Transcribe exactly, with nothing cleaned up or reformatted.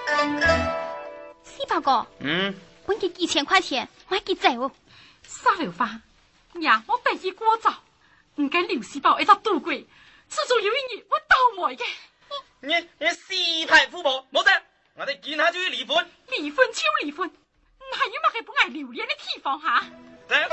四八哥， 嗯， 我给几千块钱，我给走。 沙流花，呀，我第一过走，唔该刘四宝一直度过，迟早有一日我倒霉嘅。 你你四排富婆，冇事，我哋見下就要離婚。 離婚超離婚，唔係要乜嘢本嚟留戀嘅地方吓。